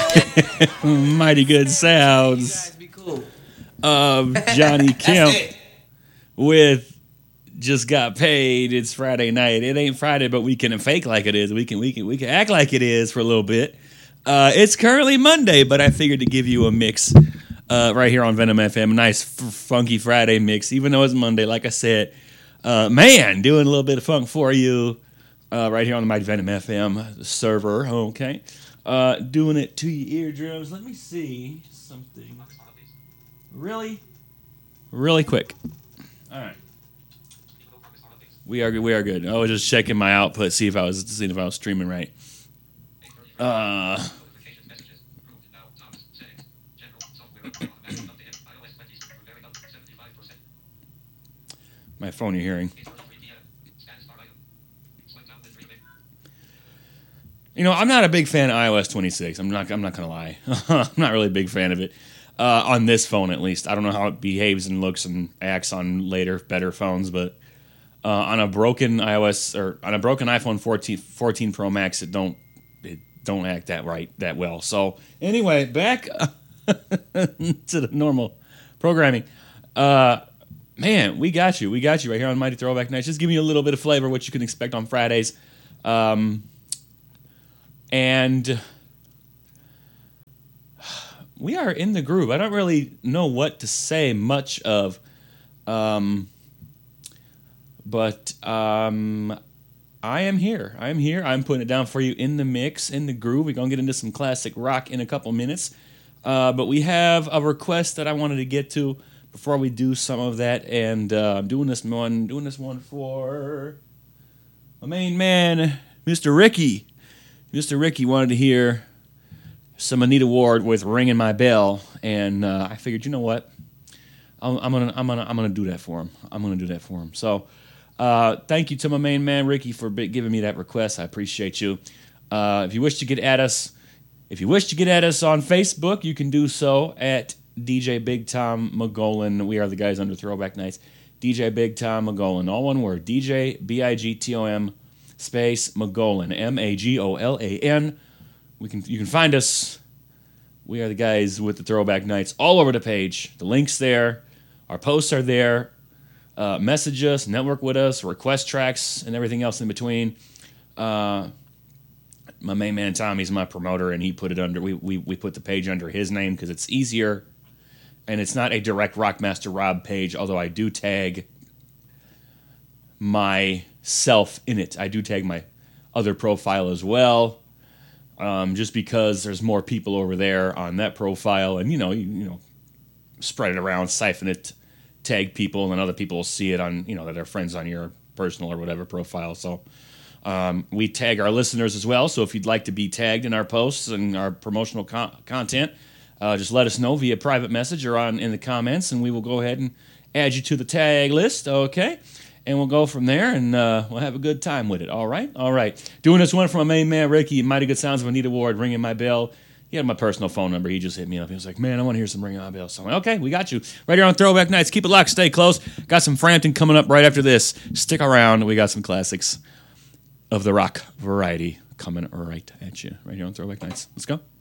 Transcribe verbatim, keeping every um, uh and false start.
Mighty good sounds of Johnny Kemp with Just Got Paid. It's Friday night. It ain't Friday, but we can fake like it is. We can we can we can act like it is for a little bit. Uh, it's currently Monday, but I figured to give you a mix uh, right here on Venom F M. A nice f- funky Friday mix, even though it's Monday. Like I said, uh, man, doing a little bit of funk for you uh, right here on the Mighty Venom F M server. Okay, uh, doing it to your eardrums. Let me see something. Really, really quick. All right. We are we are good. I was just checking my output, see if I was seeing if I was streaming right. Uh, my phone you're hearing. You know, I'm not a big fan of i O S twenty-six. I'm not I'm not gonna lie. I'm not really a big fan of it. Uh, on this phone at least. I don't know how it behaves and looks and acts on later, better phones, but uh, on a broken iOS or on a broken iPhone fourteen, fourteen Pro Max, it don't it don't act that right that well. So anyway, back to the normal programming. Uh, man, we got you. We got you right here on Mighty Throwback Nights. Just give you a little bit of flavor what you can expect on Fridays. Um, and we are in the groove. I don't really know what to say much of, um, but um, I am here. I am here. I'm putting it down for you in the mix, in the groove. We're going to get into some classic rock in a couple minutes. Uh, but we have a request that I wanted to get to before we do some of that. And uh, I'm doing this one, doing this one for my main man, Mister Ricky. Mister Ricky wanted to hear some Anita Ward with "Ringing My Bell," and uh, I figured, you know what, I'm, I'm gonna, I'm gonna, I'm gonna do that for him. I'm gonna do that for him. So, uh, thank you to my main man Ricky for giving me that request. I appreciate you. Uh, if you wish to get at us, if you wish to get at us on Facebook, you can do so at D J Big Tom McGolan. We are the guys under Throwback Nights. D J Big Tom McGolan, all one word. D J B I G T O M space McGolan, M A G O L A N. We can, you can find us. We are the guys with the Throwback Nights all over the page. The link's there. Our posts are there. Uh, message us, network with us, request tracks, and everything else in between. Uh, my main man Tommy's my promoter, and he put it under. We we, we put the page under his name because it's easier, and it's not a direct Rockmaster Rob page. Although I do tag myself in it. I do tag my other profile as well. Um, just because there's more people over there on that profile, and you know, you, you know, spread it around, siphon it, tag people, and other people will see it on, you know, that they're friends on your personal or whatever profile. So um, we tag our listeners as well. So if you'd like to be tagged in our posts and our promotional con- content, uh, just let us know via private message or on in the comments, and we will go ahead and add you to the tag list. Okay. And we'll go from there, and uh, we'll have a good time with it. All right? All right. Doing this one from my main man, Ricky. Mighty good sounds of Anita Ward, Ringing My Bell. He had my personal phone number. He just hit me up. He was like, man, I want to hear some Ringing My Bell. So I'm like, okay, we got you. Right here on Throwback Nights. Keep it locked. Stay close. Got some Frampton coming up right after this. Stick around. We got some classics of the rock variety coming right at you. Right here on Throwback Nights. Let's go.